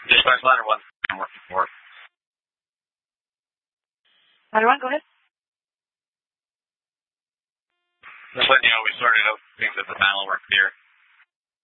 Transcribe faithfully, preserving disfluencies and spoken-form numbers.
Dispatch ladder one. I'm working for. Ladder one, go ahead. Just letting you know, we sorted out things at the panel work here.